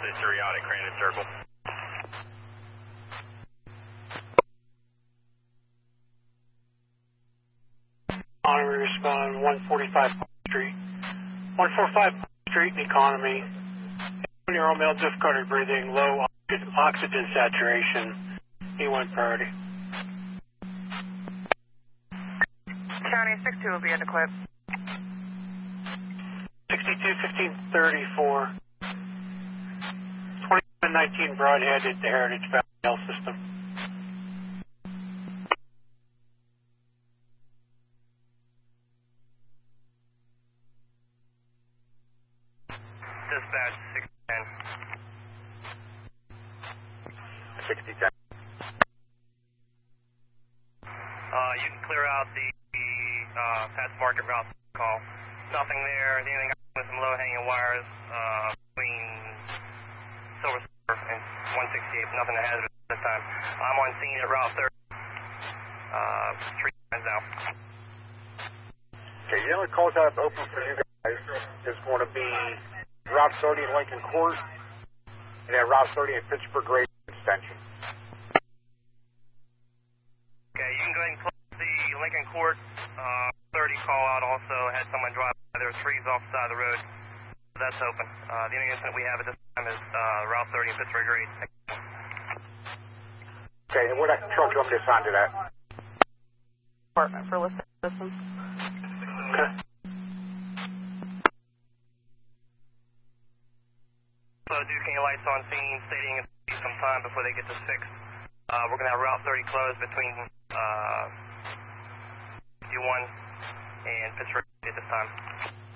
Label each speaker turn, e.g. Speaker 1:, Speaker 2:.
Speaker 1: Seriatic, Granite Circle.
Speaker 2: On we respond 145 Street. 145 Street in economy. 1-year-old male difficulty breathing, low oxygen saturation. E1 priority.
Speaker 3: County 62 will be in the clip.
Speaker 2: 62-15-34. 2119 Broadhead at the Heritage Valley Health System.
Speaker 1: Dispatch 610. 6010. You can clear out the Pat's Market route call. Nothing there. Anything with some low-hanging wires between Silver Spur and 168. Nothing that has it at this time. I'm on scene at Route 30. 3 times now.
Speaker 4: Okay, the only calls I have open for you guys is going to be Route 30 in Lincoln Court, and then Route 30 in Pittsburgh Grade Extension.
Speaker 1: Okay, you can go ahead and close the Lincoln Court 30 call out also. Had someone drive by. There were trees off the side of the road. That's open. The only incident we have at this time is Route 30 in Pittsburgh Grade.
Speaker 4: Okay, and what truck do you want me to assign to that?
Speaker 3: Department for listening systems.
Speaker 2: Okay.
Speaker 1: So Duquesne lights on scene stating it's going to be some time before they get this fixed. We're going to have Route 30 closed between U1 and Pittsburgh at this time.